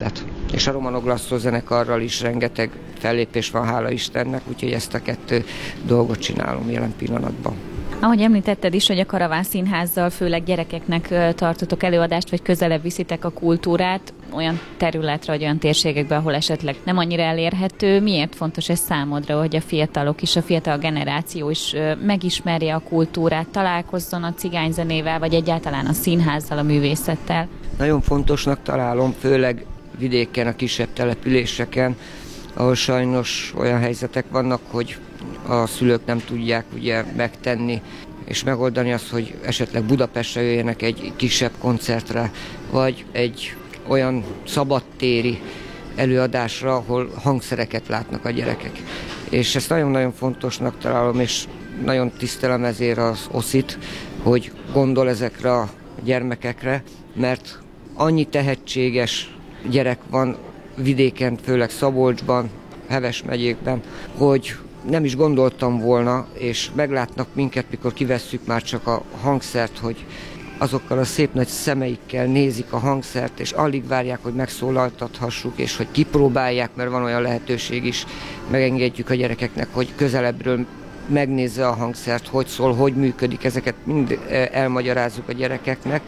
életet. És a Romano Glasso zenekarral is rengeteg fellépés van, hála Istennek, úgyhogy ezt a 2 dolgot csinálom jelen pillanatban. Ahogy említetted is, hogy a Karaván Színházzal főleg gyerekeknek tartotok előadást, vagy közelebb viszitek a kultúrát olyan területre, vagy olyan térségekbe, ahol esetleg nem annyira elérhető. Miért fontos ez számodra, hogy a fiatalok is, a fiatal generáció is megismerje a kultúrát, találkozzon a cigányzenével, vagy egyáltalán a színházzal, a művészettel? Nagyon fontosnak találom, főleg vidéken, a kisebb településeken, ahol sajnos olyan helyzetek vannak, hogy a szülők nem tudják ugye megtenni és megoldani azt, hogy esetleg Budapestre jöjjenek egy kisebb koncertre, vagy egy olyan szabadtéri előadásra, ahol hangszereket látnak a gyerekek. És ezt nagyon-nagyon fontosnak találom, és nagyon tisztelem ezért az OSZIT, hogy gondol ezekre a gyermekekre, mert annyi tehetséges gyerek van vidéken, főleg Szabolcsban, Heves megyékben, hogy nem is gondoltam volna, és meglátnak minket, mikor kivesszük már csak a hangszert, hogy azokkal a szép nagy szemeikkel nézik a hangszert, és alig várják, hogy megszólaltathassuk, és hogy kipróbálják, mert van olyan lehetőség is, megengedjük a gyerekeknek, hogy közelebbről megnézze a hangszert, hogy szól, hogy működik, ezeket mind elmagyarázzuk a gyerekeknek,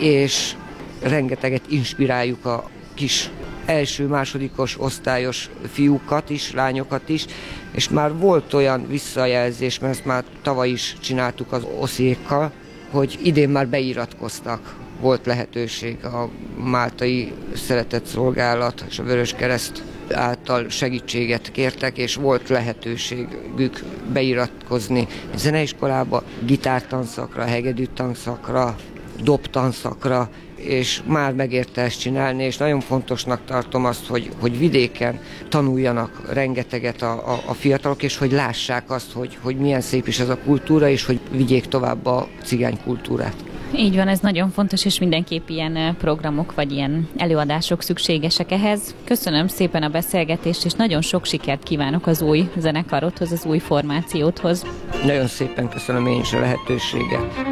és rengeteget inspiráljuk a kis első-másodikos osztályos fiúkat is, lányokat is, és már volt olyan visszajelzés, mert ezt már tavaly is csináltuk az OSZI-ékkal, hogy idén már beiratkoztak. Volt lehetőség, a Máltai Szeretetszolgálat és a Vöröskereszt által segítséget kértek, és volt lehetőségük beiratkozni zeneiskolába, gitártanszakra, hegedűtanszakra, dobtanszakra, és már megérte ezt csinálni, és nagyon fontosnak tartom azt, hogy vidéken tanuljanak rengeteget a fiatalok, és hogy lássák azt, hogy milyen szép is ez a kultúra, és hogy vigyék tovább a cigány kultúrát. Így van, ez nagyon fontos, és mindenképp ilyen programok vagy ilyen előadások szükségesek ehhez. Köszönöm szépen a beszélgetést, és nagyon sok sikert kívánok az új zenekarodhoz, az új formációdhoz. Nagyon szépen köszönöm én is a lehetőséget.